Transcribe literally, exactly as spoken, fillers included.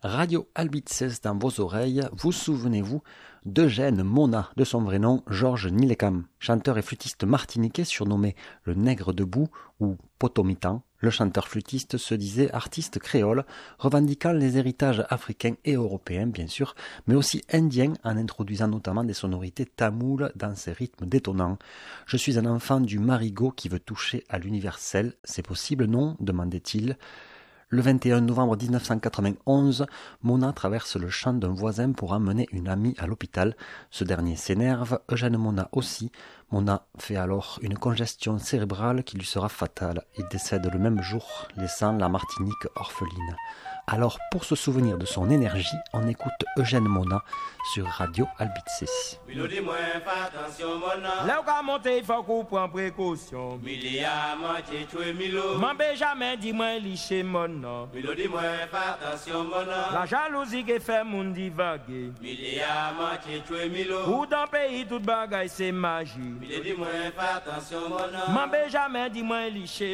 Radio Albitzès dans vos oreilles, vous souvenez-vous d'Eugène Mona, de son vrai nom Georges Nilekam, chanteur et flûtiste martiniquais surnommé le Nègre debout ou Potomitan. Le chanteur-flûtiste se disait artiste créole, revendiquant les héritages africains et européens bien sûr, mais aussi indiens en introduisant notamment des sonorités tamoules dans ses rythmes détonnants. Je suis un enfant du marigot qui veut toucher à l'universel, c'est possible non ? Demandait-il. Le vingt et un novembre mille neuf cent quatre-vingt-onze, Mona traverse le champ d'un voisin pour emmener une amie à l'hôpital. Ce dernier s'énerve, Eugène Mona aussi. Mona fait alors une congestion cérébrale qui lui sera fatale. Il décède le même jour, laissant la Martinique orpheline. Alors, pour se souvenir de son énergie, on écoute Eugène Mona sur Radio Albitzès. Milo dis-moi, fais attention, Mona. Là où qu'a monté, il faut qu'on prenne précaution. Milia, moitié tué Milo. M'en jamais dis-moi, liché, Mona. Milo dis-moi, fais attention, Mona. La jalousie qui fait mon divaguer. Milia, moitié tué Milo. Ou dans le pays, toute bagaille, c'est magie. Milo dis-moi, fais attention, Mona. M'en jamais dis-moi, liché.